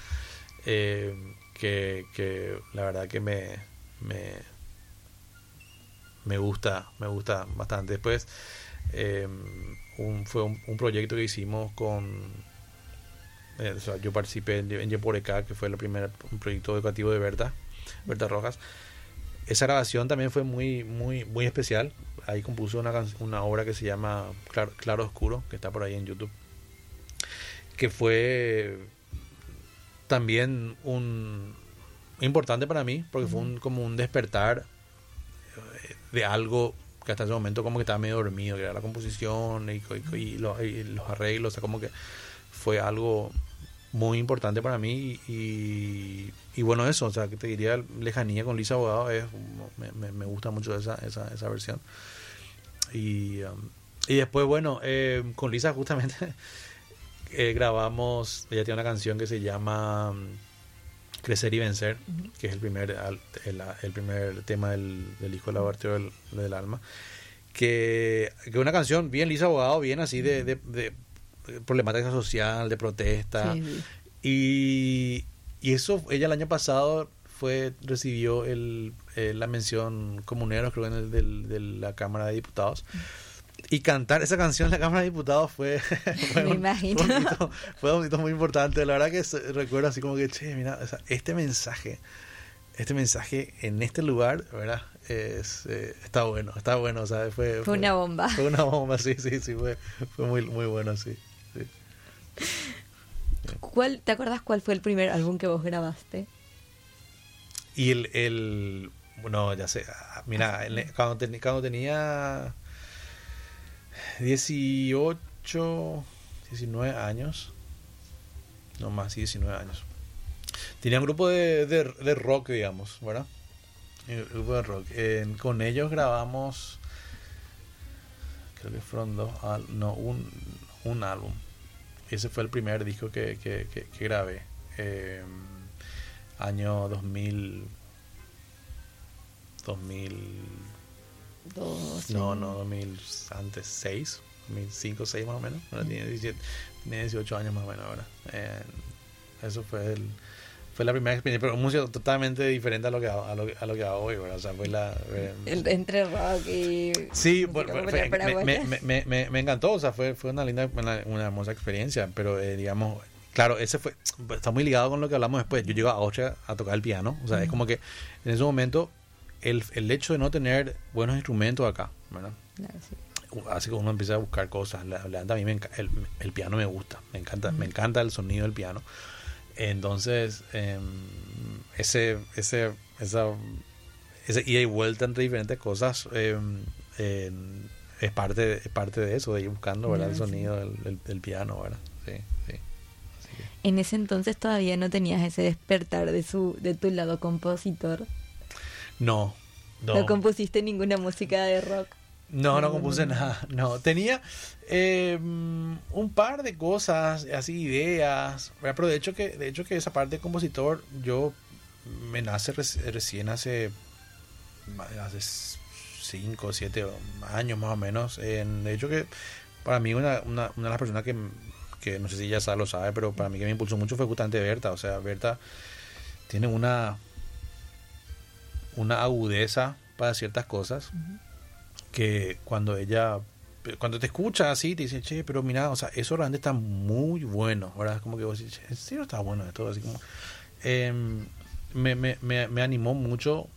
Que la verdad que me gusta bastante. Después fue un proyecto que hicimos o sea, yo participé en Yeporeca, que fue un proyecto educativo de Berta Rojas. Esa grabación también fue muy muy muy especial. Ahí compuso una obra que se llama Claro Oscuro, que está por ahí en YouTube, que fue también importante para mí, porque fue como un despertar de algo que hasta ese momento como que estaba medio dormido, que era la composición y los arreglos, o sea, como que fue algo muy importante para mí y bueno, eso, o sea, que te diría Lejanía con Lisa Abogado me gusta mucho esa versión y después, bueno, con Lisa justamente grabamos, ella tiene una canción que se llama Crecer y Vencer, que es el primer tema del disco Laboratorio del Alma, que es una canción bien Lisa Abogado, bien así de problemática social, de protesta. Sí. Y eso, ella el año pasado recibió la mención Comuneros, creo, de la Cámara de Diputados. Y cantar esa canción en la Cámara de Diputados fue un hito muy importante. La verdad que recuerdo así como que, che, mira, o sea, este mensaje en este lugar, ¿verdad? Está bueno, o sea, fue una bomba. Fue una bomba, sí, fue muy, muy bueno, sí. ¿Te acuerdas cuál fue el primer álbum que vos grabaste? Y bueno, ya sé, mira, cuando tenía 18, 19 años, no más, sí, 19 años, tenía un grupo de rock, digamos, ¿verdad? Un grupo de rock. Con ellos grabamos, creo que fueron un álbum. Ese fue el primer disco que grabé. Año 2000. No, 2000, antes 6, 2005, 6 más o menos. Ahora tiene 18 años más o menos ahora. Eso fue la primera experiencia, pero música totalmente diferente a lo que hago hoy, ¿verdad? O sea, fue entre rock y sí, me encantó, o sea, fue una linda, una hermosa experiencia, pero digamos, claro, está muy ligado con lo que hablamos después. Yo llego a Austria a tocar el piano, o sea, es como que en ese momento el hecho de no tener buenos instrumentos acá, ¿verdad? Claro, sí. Así que uno empieza a buscar cosas. A mí el piano me gusta, me encanta el sonido del piano. Entonces, esa ida y vuelta entre diferentes cosas es parte de eso, de ir buscando, ¿verdad? El sonido del piano, ¿verdad? Sí. En ese entonces todavía no tenías ese despertar de tu lado compositor. No. ¿No compusiste ninguna música de rock? No compuse nada. No, tenía un par de cosas, así ideas, pero de hecho que esa parte de compositor yo me nace recién hace 5 o 7 años más o menos. De hecho que para mí una de las personas que no sé si ya lo sabe, pero para mí que me impulsó mucho fue justamente Berta. O sea, Berta tiene una agudeza para ciertas cosas que cuando ella cuando te escucha así, te dice, che, pero mira, o sea, eso realmente está muy bueno, ¿verdad? Como que vos decís, ¿en serio está bueno esto? Así como, me animó mucho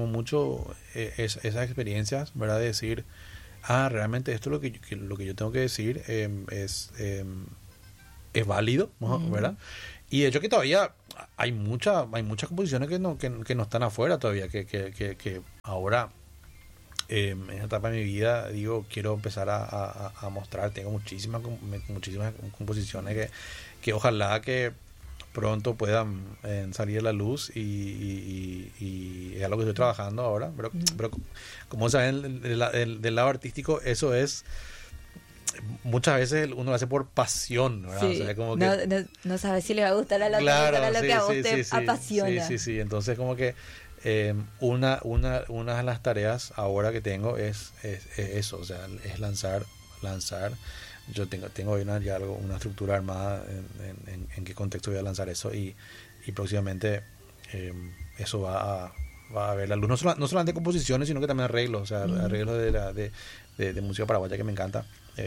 esas experiencias, ¿verdad? De decir, realmente esto es lo que yo tengo que decir, es válido, ¿no? ¿Verdad? Y de hecho que todavía hay muchas composiciones que no están afuera todavía, que ahora en esta etapa de mi vida digo, quiero empezar a mostrar. Tengo muchísimas composiciones que ojalá que pronto puedan salir a la luz, y es algo que estoy trabajando ahora, pero como saben, del lado artístico, eso es muchas veces uno lo hace por pasión, ¿verdad? Sí. O sea, como que no sabes si le va a gustar a la otra claro, persona lo que a vos te sí, apasiona. sí, entonces como que una de las tareas ahora que tengo es eso, o sea, es lanzar. Yo tengo una estructura armada en qué contexto voy a lanzar eso, y próximamente eso va a ver la luz, no solamente composiciones, sino que también arreglos, o sea, arreglos de música paraguaya que me encanta.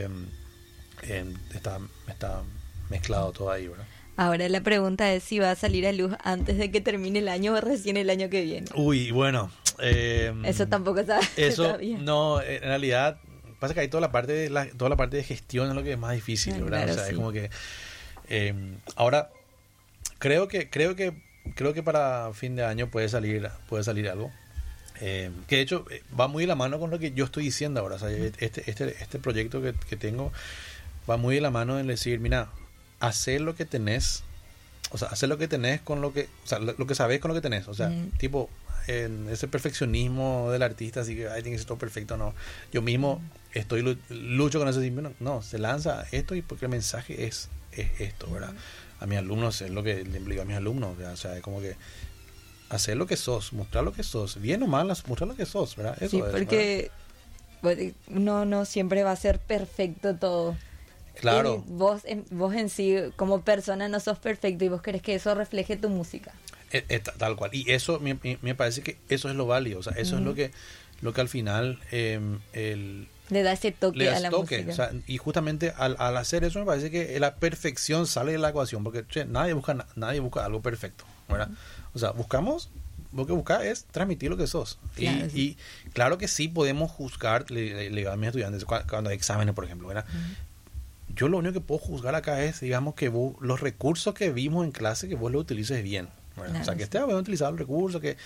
Está mezclado todo ahí, ¿verdad? Ahora la pregunta es si va a salir a luz antes de que termine el año o recién el año que viene. Uy, bueno. Eso tampoco sabe. Eso no, en realidad pasa que hay toda la parte de gestión es lo que es más difícil, ¿verdad? Claro, o sea, sí. es como que ahora creo que para fin de año puede salir algo. Que de hecho va muy de la mano con lo que yo estoy diciendo ahora. O sea, este proyecto que tengo va muy de la mano en decir, mira, hacer lo que tenés, o sea, hacer lo que tenés con lo que, o sea, lo que sabés con lo que tenés, o sea, tipo en ese perfeccionismo del artista, así que tiene que ser todo perfecto, no. Yo mismo lucho con eso, no, se lanza esto, y porque el mensaje es esto, ¿verdad? A mis alumnos es lo que le digo a mis alumnos, ¿verdad? O sea, es como que hacer lo que sos, mostrar lo que sos, bien o mal, mostrar lo que sos, ¿verdad? Eso sí, porque uno no siempre va a ser perfecto todo. Claro. Y vos en sí, como persona, no sos perfecto, y vos querés que eso refleje tu música. Tal cual. Y eso me parece que eso es lo válido, o sea, eso es lo que al final le da ese toque a la música. O sea, y justamente al hacer eso me parece que la perfección sale de la ecuación, porque nadie busca algo perfecto, ¿verdad? O sea, lo que buscas es transmitir lo que sos. Claro, y claro que sí podemos juzgar, le digo a mis estudiantes cuando hay exámenes, por ejemplo, ¿verdad? Yo lo único que puedo juzgar acá es, digamos, que vos, los recursos que vimos en clase, que vos los utilices bien. Claro, o sea, que estés bien utilizado el recurso, que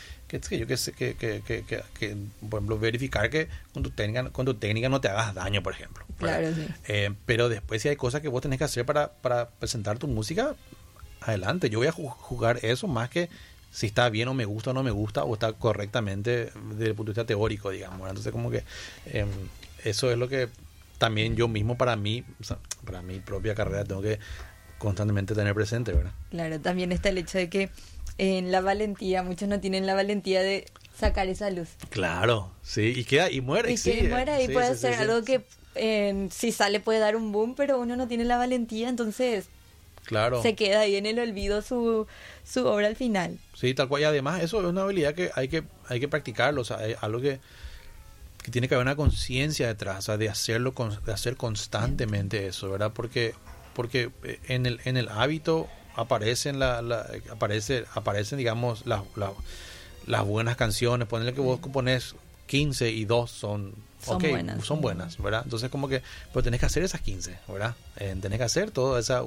por ejemplo, verificar que con tu técnica no te hagas daño, por ejemplo. Claro, sí. Pero después, si hay cosas que vos tenés que hacer para presentar tu música, adelante. Yo voy a jugar eso más que si está bien o me gusta o no me gusta, o está correctamente desde el punto de vista teórico, digamos. Entonces, como que eso es lo que también yo mismo para mí, o sea, para mi propia carrera, tengo que constantemente tener presente, ¿verdad? Claro, también está el hecho de que en la valentía, muchos no tienen la valentía de sacar esa luz. Claro, sí, y muere. Y puede ser algo que si sale puede dar un boom, pero uno no tiene la valentía, entonces claro, se queda ahí en el olvido su obra al final. Sí, tal cual. Y además eso es una habilidad que hay que practicarlo, o sea, es algo que tiene que haber una conciencia detrás, o sea, de hacer constantemente eso, ¿verdad? Porque en el hábito aparecen digamos las buenas canciones. Ponerle que vos pones 15 y 2 son buenas, ¿verdad? Entonces como que pero tenés que hacer esas 15, ¿verdad? Tenés que hacer todo ese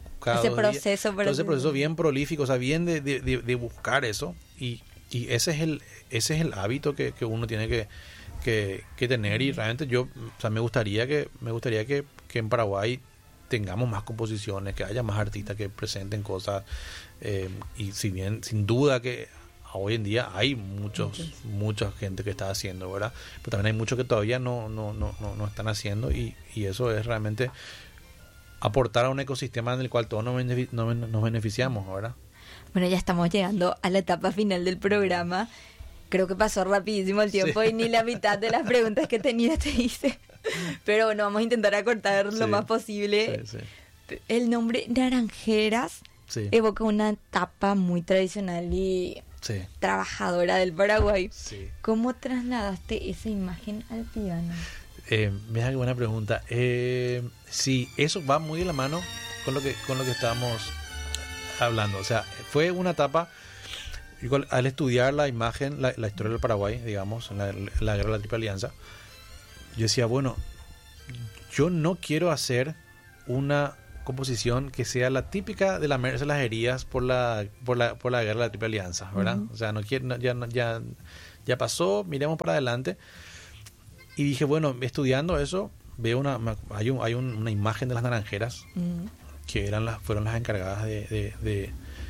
proceso bien prolífico, o sea, bien de buscar eso, y ese es el hábito que uno tiene que tener. Y realmente yo, o sea, me gustaría que en Paraguay tengamos más composiciones, que haya más artistas que presenten cosas, y si bien sin duda que hoy en día hay mucha gente que está haciendo, ¿verdad? Pero también hay muchos que todavía no están haciendo, y eso es realmente aportar a un ecosistema en el cual todos nos beneficiamos, ¿verdad? Bueno, ya estamos llegando a la etapa final del programa. Creo que pasó rapidísimo el tiempo y ni la mitad de las preguntas que tenía te hice. Pero bueno, vamos a intentar acortar lo más posible. Sí. El nombre Naranjeras evoca una etapa muy tradicional y trabajadora del Paraguay. Sí. ¿Cómo trasladaste esa imagen al piano? Mira qué buena pregunta. Sí, eso va muy de la mano con lo que estábamos hablando. O sea, fue una etapa, igual, al estudiar la imagen, la historia del Paraguay, digamos, en la guerra de la Triple Alianza, yo decía, bueno, yo no quiero hacer una composición que sea la típica de lamerse las heridas por la guerra de la Triple Alianza, ¿verdad? O sea, no quiero, ya pasó, miremos para adelante. Y dije, bueno, estudiando eso, veo hay una imagen de las naranjeras que fueron las encargadas de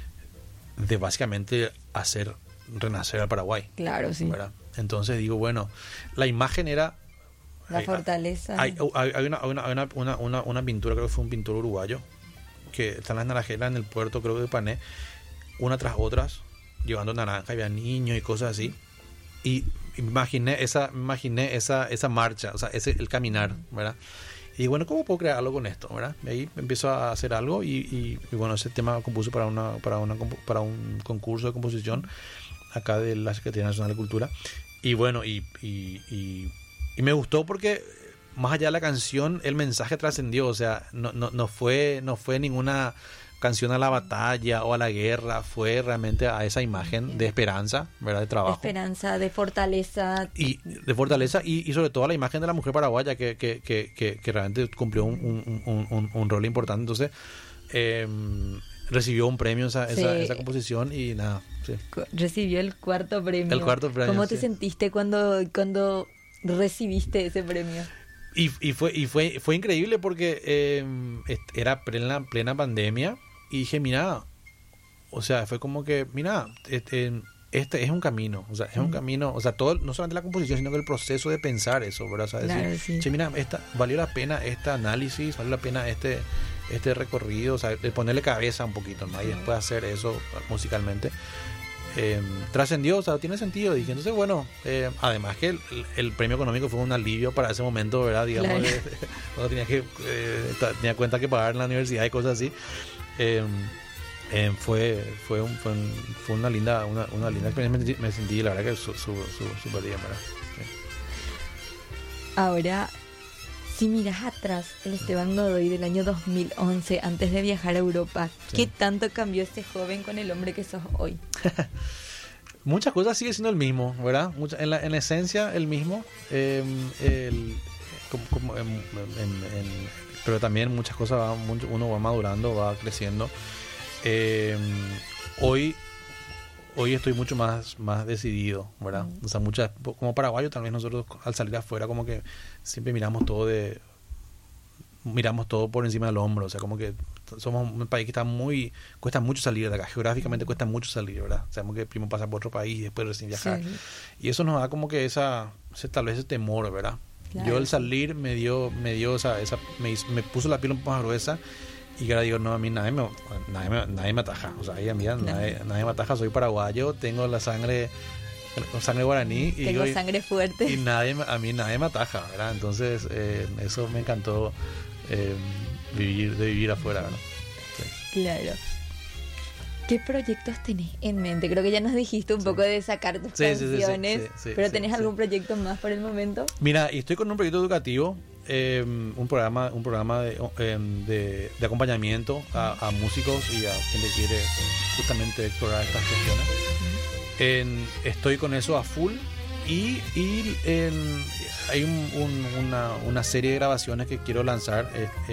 básicamente hacer renacer al Paraguay. Claro, sí. ¿Verdad? Entonces digo, bueno, la imagen era la fortaleza. Hay una pintura, creo que fue un pintor uruguayo, que están las naranjeras en el puerto, creo que de Pané, una tras otras, llevando naranja, había niños y cosas así. Y imaginé esa marcha, o sea, el caminar, ¿verdad? Y bueno, ¿cómo puedo crear algo con esto, verdad? Y ahí empiezo a hacer algo y bueno, ese tema compuse para un concurso de composición acá de la Secretaría Nacional de Cultura. Y bueno, y me gustó porque más allá de la canción, el mensaje trascendió, o sea, no fue ninguna canción a la batalla o a la guerra, fue realmente a esa imagen de esperanza, ¿verdad? De trabajo. De esperanza, de fortaleza. Y sobre todo a la imagen de la mujer paraguaya que realmente cumplió un rol importante. Entonces, recibió un premio esa composición y nada. Sí. Recibió el cuarto premio. El cuarto premio. ¿Cómo te sentiste cuando recibiste ese premio? Y fue increíble porque era plena pandemia. Y dije, mira, o sea, fue como que, mira, este es un camino, o sea, es un camino, o sea, todo, no solamente la composición, sino que el proceso de pensar eso, ¿verdad? O sea, claro, decir, sí. Che, mira, valió la pena este análisis, valió la pena este recorrido, o sea, de ponerle cabeza un poquito, ¿no? Y después hacer eso musicalmente. Trascendió, o sea, tiene sentido. Dije, entonces, bueno, además que el premio económico fue un alivio para ese momento, ¿verdad? Digamos, claro. Cuando tenía cuenta que pagar en la universidad y cosas así. Fue una linda experiencia. Me sentí, la verdad, que súper bien, ¿verdad? Sí. Ahora, si miras atrás el Esteban Godoy del año 2011, antes de viajar a Europa, sí. ¿Qué tanto cambió este joven con el hombre que sos hoy? Muchas cosas sigue siendo el mismo, ¿verdad? En la esencia el mismo, pero también muchas cosas uno va madurando, va creciendo. Hoy estoy mucho más decidido, ¿verdad? O sea, como paraguayo también nosotros al salir afuera como que siempre miramos todo por encima del hombro, o sea, como que somos un país que cuesta mucho salir de acá, geográficamente cuesta mucho salir, ¿verdad? O sea, como que primero pasa por otro país y después recién viajar. Sí. Y eso nos da como que tal vez ese temor, ¿verdad? Claro. Yo al salir me puso la piel un poco más gruesa. Y ahora digo, no, a mí nadie me ataja. O sea, a mí nadie me ataja. Soy paraguayo, tengo la sangre guaraní. Tengo sangre fuerte. Y a mí nadie me ataja, ¿verdad? Entonces, eso me encantó vivir afuera, ¿verdad? Sí. Claro. ¿Qué proyectos tenés en mente? Creo que ya nos dijiste un poco de sacar tus canciones, pero ¿tenés algún proyecto más por el momento? Mira, estoy con un proyecto educativo. Un programa de acompañamiento a músicos y a quien le quiere justamente explorar estas cuestiones. Estoy con eso a full y hay una serie de grabaciones que quiero lanzar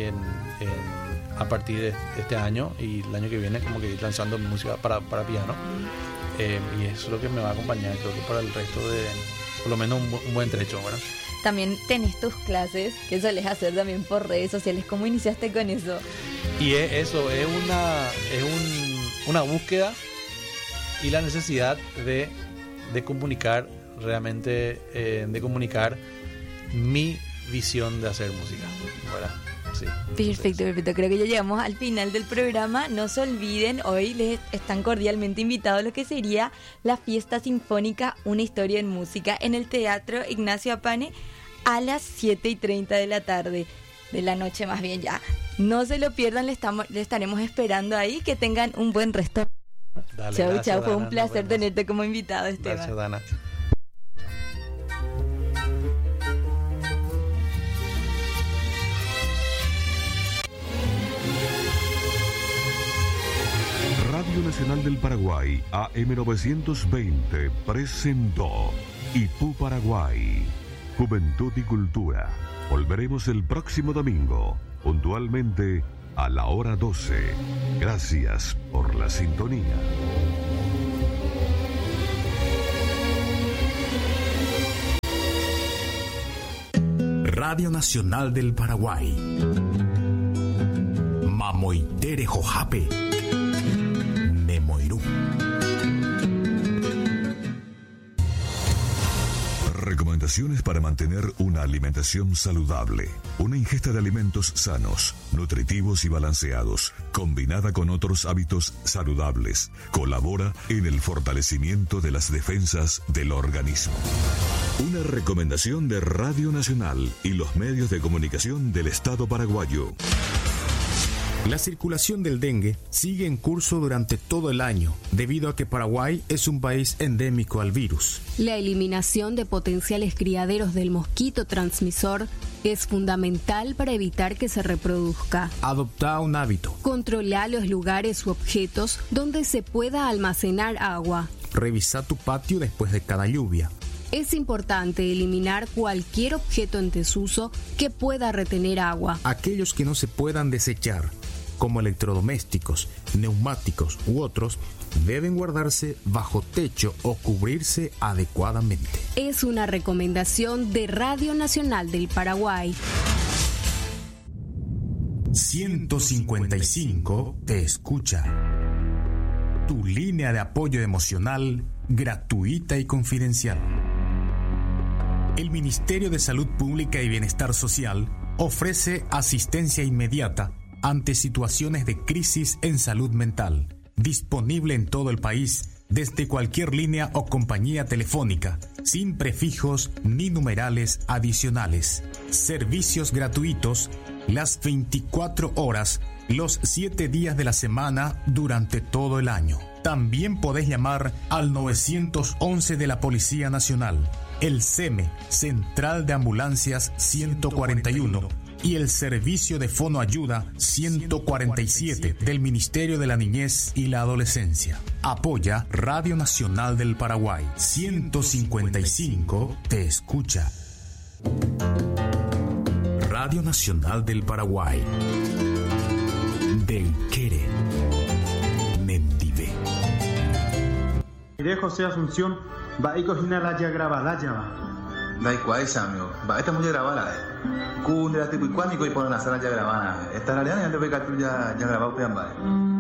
a partir de este año y el año que viene, como que ir lanzando música para piano, y eso es lo que me va a acompañar, creo que para el resto de por lo menos un buen trecho, ¿verdad? También tenés tus clases que solés hacer también por redes sociales. ¿Cómo iniciaste con eso? Y es una búsqueda y la necesidad de comunicar realmente, de comunicar mi visión de hacer música, ¿verdad? Sí. Perfecto. Creo que ya llegamos al final del programa. No se olviden, hoy les están cordialmente invitados a lo que sería la fiesta sinfónica Una historia en música en el Teatro Ignacio Apane a las 7:30 de la tarde, de la noche más bien ya. No se lo pierdan, le estaremos esperando ahí. Que tengan un buen resto. Dale, chau, gracias, fue Dana, un placer tenerte como invitado, Esteban. Gracias, Dana. Nacional del Paraguay, AM920, presentó Ipú Paraguay, Juventud y Cultura. Volveremos el próximo domingo, puntualmente a la hora 12. Gracias por la sintonía. Radio Nacional del Paraguay. Mamoitere Jojape. Nemoirú. Recomendaciones para mantener una alimentación saludable. Una ingesta de alimentos sanos, nutritivos y balanceados, combinada con otros hábitos saludables, colabora en el fortalecimiento de las defensas del organismo. Una recomendación de Radio Nacional y los medios de comunicación del Estado paraguayo. La circulación del dengue sigue en curso durante todo el año, debido a que Paraguay es un país endémico al virus. La eliminación de potenciales criaderos del mosquito transmisor es fundamental para evitar que se reproduzca. Adopta un hábito. Controla los lugares u objetos donde se pueda almacenar agua. Revisa tu patio después de cada lluvia. Es importante eliminar cualquier objeto en desuso que pueda retener agua. Aquellos que no se puedan desechar, como electrodomésticos, neumáticos u otros, deben guardarse bajo techo o cubrirse adecuadamente. Es una recomendación de Radio Nacional del Paraguay. 155 te escucha. Tu línea de apoyo emocional gratuita y confidencial. El Ministerio de Salud Pública y Bienestar Social ofrece asistencia inmediata ante situaciones de crisis en salud mental, disponible en todo el país desde cualquier línea o compañía telefónica, sin prefijos ni numerales adicionales. Servicios gratuitos las 24 horas, los 7 días de la semana durante todo el año. También podés llamar al 911 de la Policía Nacional, el CEME, Central de Ambulancias 141, y el Servicio de Fonoayuda 147 del Ministerio de la Niñez y la Adolescencia. Apoya Radio Nacional del Paraguay. 155 te escucha. Radio Nacional del Paraguay. Del Quere. Mendive. Mire José Asunción, va y cocina la ya grabada ya va. Da igual, amigo. Va, esta muy grabada. Cundra, tipo, y cuándo y ponen la sala ya grabada. Esta realidad ya te ve que tú ya grabado, te han